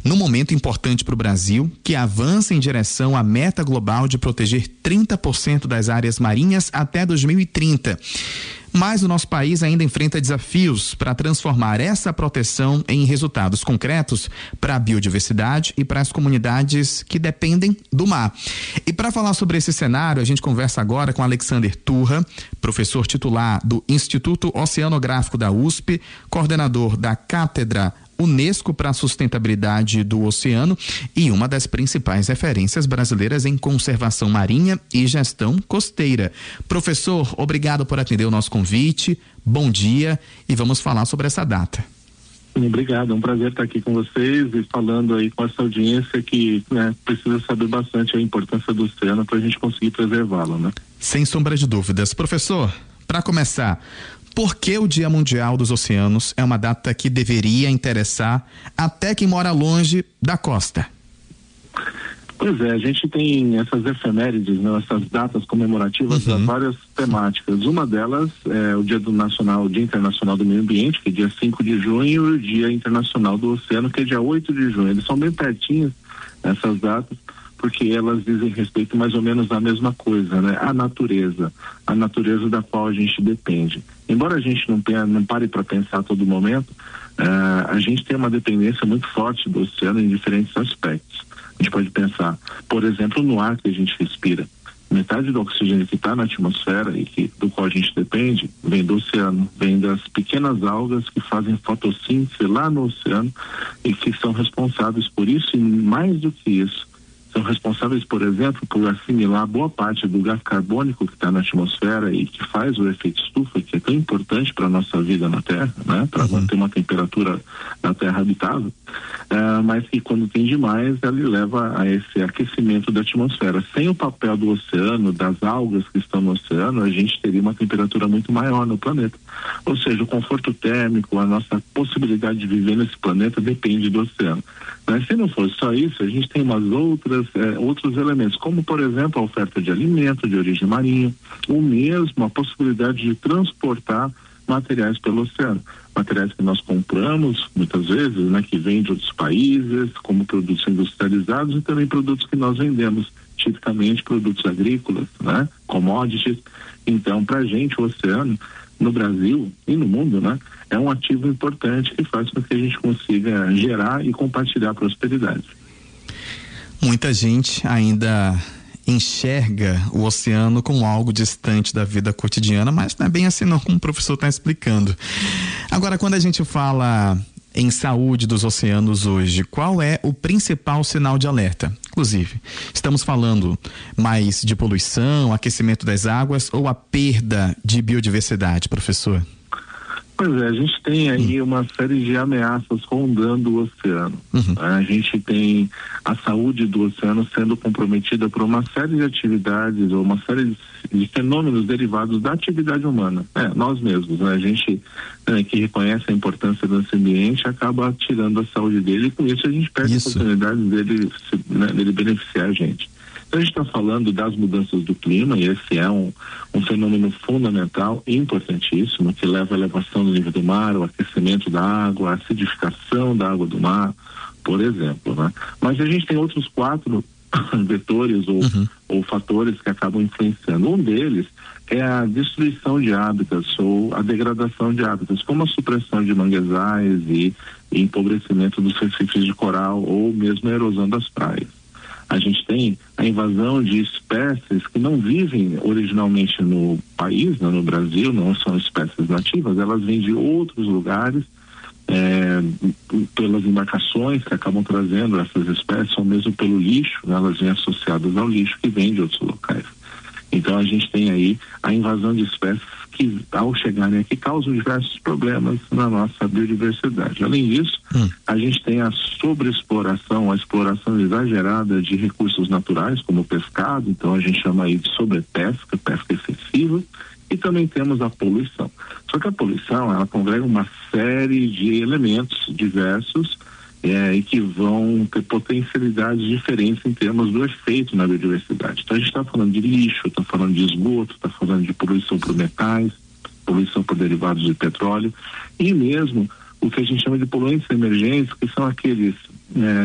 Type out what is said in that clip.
num momento importante para o Brasil, que avança em direção à meta global de proteger 30% das áreas marinhas até 2030. Mas o nosso país ainda enfrenta desafios para transformar essa proteção em resultados concretos para a biodiversidade e para as comunidades que dependem do mar. E para falar sobre esse cenário, a gente conversa agora com Alexander Turra, professor titular do Instituto Oceanográfico da USP, coordenador da Cátedra Unesco para a Sustentabilidade do Oceano e uma das principais referências brasileiras em conservação marinha e gestão costeira. Professor, obrigado por atender o nosso convite, bom dia e vamos falar sobre essa data. Obrigado, é um prazer estar aqui com vocês e falando aí com essa audiência que precisa saber bastante a importância do oceano para a gente conseguir preservá-lo, né? Sem sombra de dúvidas. Professor, para começar, por que o Dia Mundial dos Oceanos é uma data que deveria interessar até quem mora longe da costa? Pois é, a gente tem essas efemérides, né, essas datas comemorativas a várias temáticas. Uma delas é o Dia Internacional do Meio Ambiente, que é dia 5 de junho, e o Dia Internacional do Oceano, que é dia 8 de junho. Eles são bem pertinhos, essas datas, porque elas dizem respeito mais ou menos à mesma coisa, né? A natureza da qual a gente depende. Embora a gente não pare para pensar a todo momento, a gente tem uma dependência muito forte do oceano em diferentes aspectos. A gente pode pensar, por exemplo, no ar que a gente respira. Metade do oxigênio que está na atmosfera e do qual a gente depende vem do oceano, vem das pequenas algas que fazem fotossíntese lá no oceano e que são responsáveis por isso, e mais do que isso, são responsáveis, por exemplo, por assimilar boa parte do gás carbônico que está na atmosfera e que faz o efeito estufa, que é tão importante para a nossa vida na Terra, né? Para manter uma temperatura na Terra habitável, mas que quando tem demais, ele leva a esse aquecimento da atmosfera. Sem o papel do oceano, das algas que estão no oceano, a gente teria uma temperatura muito maior no planeta. Ou seja, o conforto térmico, a nossa possibilidade de viver nesse planeta depende do oceano. Mas se não fosse só isso, a gente tem outros elementos, como por exemplo a oferta de alimento de origem marinha, ou mesmo a possibilidade de transportar materiais pelo oceano. Materiais que nós compramos, muitas vezes, né, que vêm de outros países, como produtos industrializados e também produtos que nós vendemos, tipicamente produtos agrícolas, né, commodities. Então, para a gente, o oceano, no Brasil e no mundo, né, é um ativo importante que faz com que a gente consiga gerar e compartilhar prosperidade. Muita gente ainda enxerga o oceano como algo distante da vida cotidiana, mas não é bem assim não, como o professor está explicando. Agora, quando a gente fala em saúde dos oceanos hoje, qual é o principal sinal de alerta? Inclusive, estamos falando mais de poluição, aquecimento das águas ou a perda de biodiversidade, professor? Pois é, a gente tem aí uma série de ameaças rondando o oceano. A gente tem a saúde do oceano sendo comprometida por uma série de atividades ou uma série de fenômenos derivados da atividade humana. Nós mesmos, né? A gente que reconhece a importância desse ambiente acaba tirando a saúde dele e com isso a gente perde a oportunidade dele beneficiar a gente. Então a gente está falando das mudanças do clima e esse é um fenômeno fundamental e importantíssimo que leva à elevação do nível do mar, o aquecimento da água, a acidificação da água do mar, por exemplo, né? Mas a gente tem outros 4 vetores ou fatores que acabam influenciando. Um deles é a destruição de hábitats ou a degradação de hábitats, como a supressão de manguezais e empobrecimento dos recifes de coral ou mesmo a erosão das praias. A gente tem a invasão de espécies que não vivem originalmente no país, no Brasil, não são espécies nativas, elas vêm de outros lugares, pelas embarcações que acabam trazendo essas espécies, ou mesmo pelo lixo, né? Elas vêm associadas ao lixo que vem de outros locais. Então a gente tem aí a invasão de espécies que, ao chegarem aqui, causam diversos problemas na nossa biodiversidade. Além disso, a gente tem a sobreexploração, a exploração exagerada de recursos naturais, como o pescado, então a gente chama aí de sobrepesca, pesca excessiva, e também temos a poluição. Só que a poluição, ela congrega uma série de elementos diversos e que vão ter potencialidades diferentes em termos do efeito na biodiversidade. Então a gente está falando de lixo, está falando de esgoto, está falando de poluição por metais, poluição por derivados de petróleo e mesmo o que a gente chama de poluentes emergentes, que são aqueles